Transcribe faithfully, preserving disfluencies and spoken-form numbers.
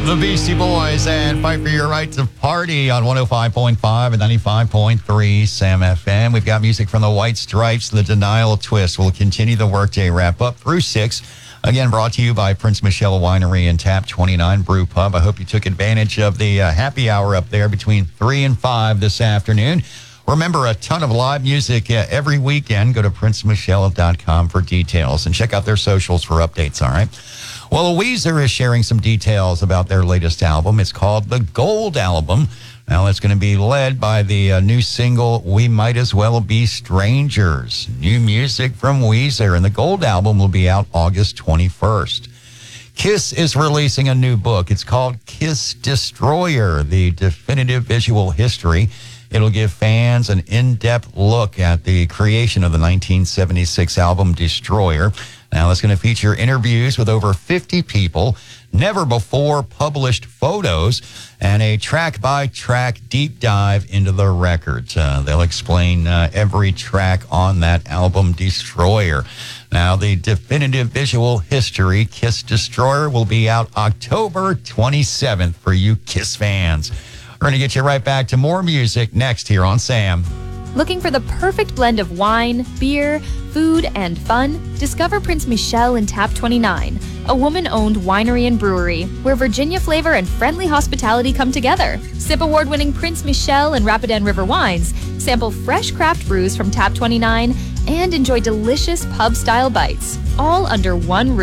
The Beastie Boys and Fight for Your Right to Party on one oh five point five and ninety-five point three Sam F M. We've got music from the White Stripes, The Denial Twist. We'll continue the workday wrap up through six. Again, brought to you by Prince Michelle Winery and Tap twenty-nine Brew Pub. I hope you took advantage of the uh, happy hour up there between three and five this afternoon. Remember, a ton of live music uh, every weekend. Go to prince michelle dot com for details and check out their socials for updates, all right? Well, Weezer is sharing some details about their latest album. It's called The Gold Album. Now, it's going to be led by the uh, new single, We Might As Well Be Strangers. New music from Weezer, and the Gold Album will be out August twenty-first. Kiss is releasing a new book. It's called Kiss Destroyer, the definitive visual history. It'll give fans an in-depth look at the creation of the nineteen seventy-six album Destroyer. Now, it's going to feature interviews with over fifty people, never before published photos, and a track-by-track deep dive into the records. Uh, they'll explain uh, every track on that album Destroyer. Now, the definitive visual history, Kiss Destroyer, will be out October twenty-seventh for you Kiss fans. We're going to get you right back to more music next here on Sam. Looking for the perfect blend of wine, beer, food, and fun? Discover Prince Michelle and Tap twenty-nine, a woman-owned winery and brewery where Virginia flavor and friendly hospitality come together. Sip award-winning Prince Michelle and Rapidan River wines, sample fresh craft brews from Tap twenty-nine, and enjoy delicious pub-style bites, all under one roof.